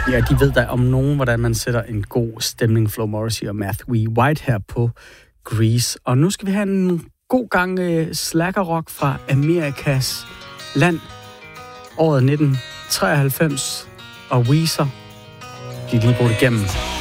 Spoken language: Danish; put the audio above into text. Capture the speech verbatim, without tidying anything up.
Ja, de ved da om nogen, hvordan man sætter en god stemning. Flo Morrissey og Matthew White her på Grease. Og nu skal vi have en god gang uh, slackerrock fra Amerikas land. Året nitten treoghalvfems. Og Weezer. De er lige brugt igennem.